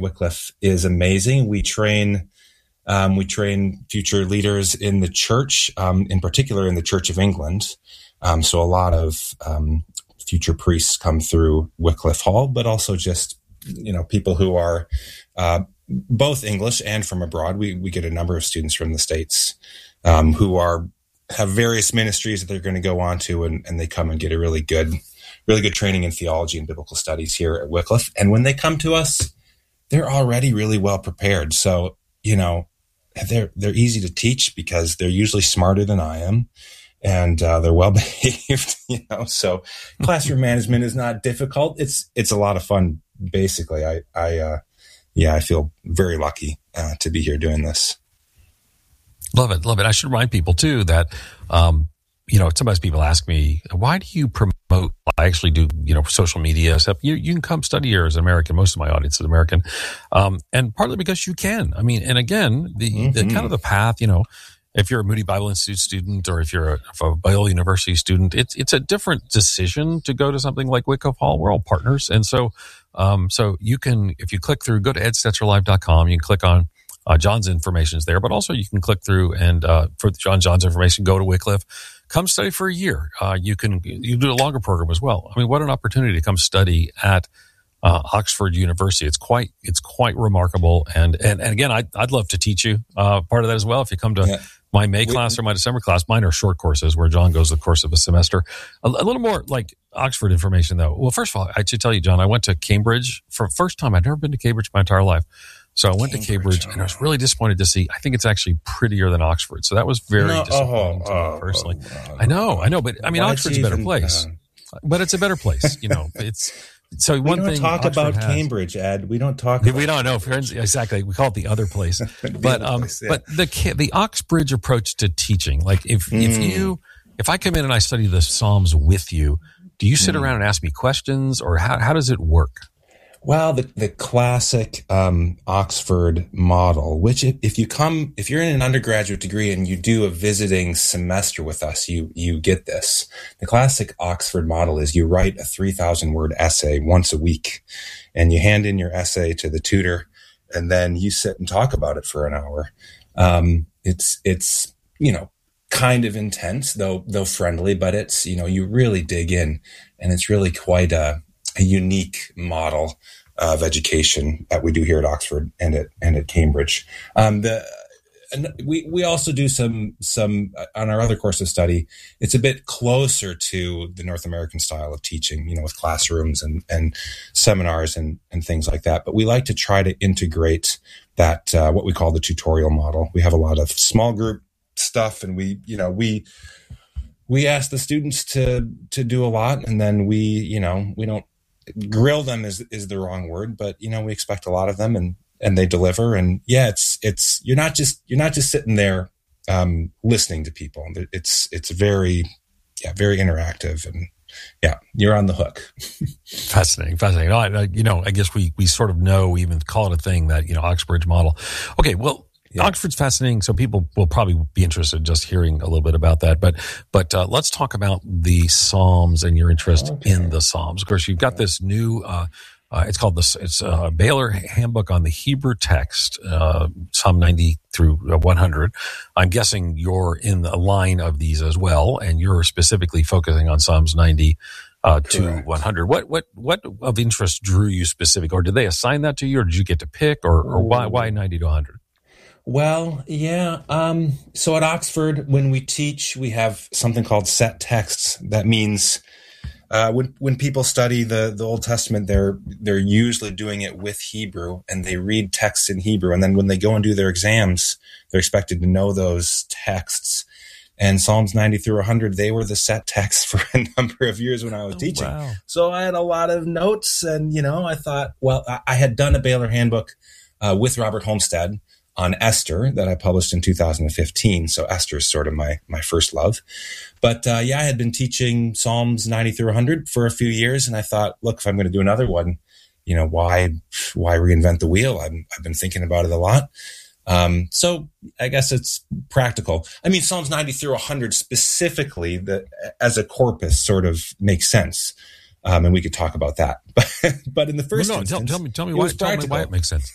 Wycliffe is amazing. We train future leaders in the church, in particular in the Church of England. So a lot of future priests come through Wycliffe Hall, but also just, people who are both English and from abroad. We get a number of students from the States who have various ministries that they're going to go on to, and they come and get a really good training in theology and biblical studies here at Wycliffe. And when they come to us, they're already really well prepared. So, they're easy to teach because they're usually smarter than I am, and they're well behaved. So classroom management is not difficult. It's a lot of fun. Basically, I feel very lucky to be here doing this. Love it. I should remind people too that sometimes people ask me, why do you promote? I actually do, social media stuff. You can come study here as an American. Most of my audience is American. And partly because you can. I mean, and again, the kind of the path, if you're a Moody Bible Institute student or if you're a Biola University student, it's a different decision to go to something like Wycliffe Hall. We're all partners. And so you can, if you click through, go to edstetcherlive.com, you can click on John's information is there, but also you can click through and for John's information, go to Wycliffe, come study for a year. You do a longer program as well. I mean, what an opportunity to come study at Oxford University. It's quite remarkable. And again, I'd love to teach you part of that as well. If you come to my May class or my December class, mine are short courses where John goes the course of a semester. A little more like Oxford information though. Well, first of all, I should tell you, John, I went to Cambridge for the first time. I'd never been to Cambridge my entire life. So I went to Cambridge, and I was really disappointed to see. I think it's actually prettier than Oxford. So that was very disappointing to me personally. I know, but I mean, Oxford's a better place. But it's a better place, It's so one thing. We don't talk about Cambridge, Ed. We don't talk. We don't know, friends. Exactly, we call it the other place. But but the Oxbridge approach to teaching, like if I come in and I study the Psalms with you, do you sit around and ask me questions, or how does it work? Well, the classic Oxford model, which if you're in an undergraduate degree and you do a visiting semester with us, you get this. The classic Oxford model is you write a 3,000-word essay once a week, and you hand in your essay to the tutor, and then you sit and talk about it for an hour. It's kind of intense, though friendly, but it's you really dig in, and it's really quite a unique model of education that we do here at Oxford and at Cambridge. We also do some on our other course of study. It's a bit closer to the North American style of teaching, with classrooms and seminars and things like that. But we like to try to integrate that what we call the tutorial model. We have a lot of small group stuff, and we ask the students to do a lot, and then we don't grill them is the wrong word, but we expect a lot of them, and they deliver. And it's you're not just sitting there listening to people. It's very interactive, and you're on the hook. Fascinating. I guess we sort of know, we even call it a thing, that Oxbridge model. Okay, well. Yeah. Oxford's fascinating, so people will probably be interested in just hearing a little bit about that. But let's talk about the Psalms and your interest in the Psalms. Of course, you've got this new. It's called it's Baylor Handbook on the Hebrew Text, Psalm 90 through 100. I'm guessing you're in the line of these as well, and you're specifically focusing on Psalms 90 to 100. What of interest drew you specific, or did they assign that to you, or did you get to pick, or why 90 to 100? Well, yeah. So at Oxford, when we teach, we have something called set texts. That means when people study the Old Testament, they're usually doing it with Hebrew, and they read texts in Hebrew. And then when they go and do their exams, they're expected to know those texts. And Psalms 90 through 100, they were the set texts for a number of years when I was teaching. Wow. So I had a lot of notes, and I thought, well, I had done a Baylor Handbook with Robert Homestead on Esther that I published in 2015. So Esther is sort of my first love. But I had been teaching Psalms 90 through 100 for a few years. And I thought, look, if I'm going to do another one, why reinvent the wheel? I've been thinking about it a lot. So I guess it's practical. I mean, Psalms 90 through 100 specifically, as a corpus, sort of makes sense. And we could talk about that. But in the first instance, tell me why it makes sense.